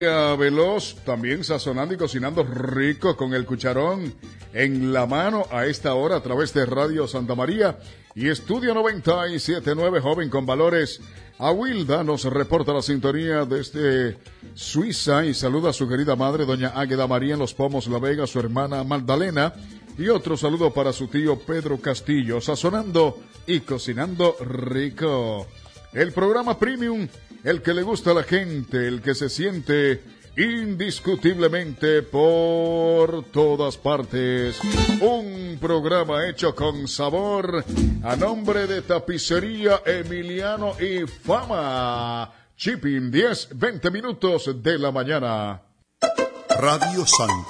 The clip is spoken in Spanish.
Veloz, también sazonando y cocinando rico con el cucharón en la mano a esta hora a través de Radio Santa María y Estudio 97.9, joven con valores. Awilda nos reporta la sintonía desde Suiza y saluda a su querida madre, doña Águeda María en Los Pomos, La Vega, su hermana Magdalena y otro saludo para su tío Pedro Castillo, sazonando y cocinando rico. El programa Premium, el que le gusta a la gente, el que se siente indiscutiblemente por todas partes. Un programa hecho con sabor a nombre de Tapicería Emiliano y Fama. Shipping 10-20 minutos de la mañana. Radio Santa